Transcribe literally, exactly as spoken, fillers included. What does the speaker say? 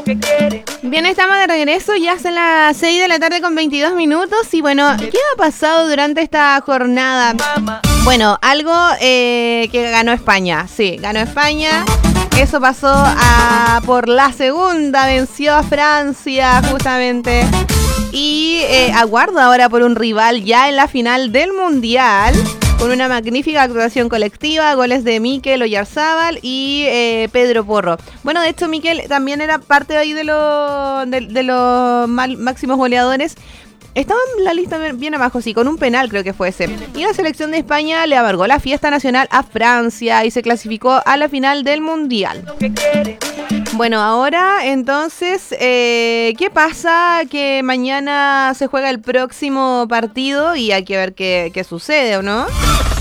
Bien, estamos de regreso, ya son las seis de la tarde con veintidós minutos. Y bueno, ¿qué ha pasado durante esta jornada? Bueno, algo eh, que ganó España, sí, ganó España. Eso pasó a, por la segunda, venció a Francia justamente. Y eh, aguardo ahora por un rival ya en la final del Mundial, con una magnífica actuación colectiva, goles de Mikel Oyarzábal y eh, Pedro Porro. Bueno, de hecho Mikel también era parte ahí de, lo, de, de los mal, máximos goleadores. Estaba en la lista bien abajo, sí, con un penal creo que fue ese. Y la selección de España le amargó la fiesta nacional a Francia y se clasificó a la final del Mundial. Bueno, ahora entonces, eh, ¿qué pasa? Que mañana se juega el próximo partido y hay que ver qué, qué sucede, ¿o no?